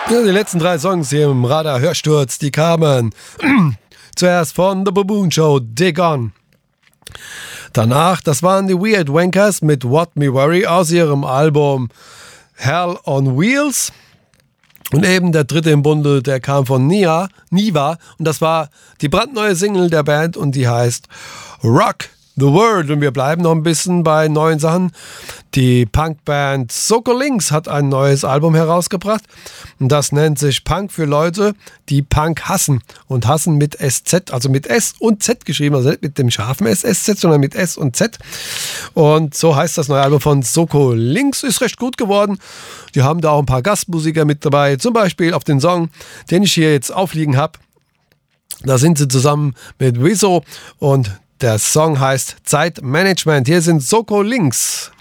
Ja, die letzten 3 Songs hier im Radar-Hörsturz, die kamen zuerst von The Baboon Show, Dig On. Danach, das waren die Weird Wankers mit What Me Worry aus ihrem Album Hell on Wheels. Und eben der dritte im Bunde, der kam von Niva. Und das war die brandneue Single der Band und die heißt Rock the World. Und wir bleiben noch ein bisschen bei neuen Sachen. Die Punkband Soko Links hat ein neues Album herausgebracht. Und das nennt sich Punk für Leute, die Punk hassen. Und hassen mit SZ, also mit S und Z geschrieben. Also nicht mit dem scharfen SZ, sondern mit S und Z. Und so heißt das neue Album von Soko Links. Ist recht gut geworden. Die haben da auch ein paar Gastmusiker mit dabei. Zum Beispiel auf den Song, den ich hier jetzt aufliegen habe. Da sind sie zusammen mit Wizzo und der Song heißt Zeitmanagement. Hier sind Soko Links.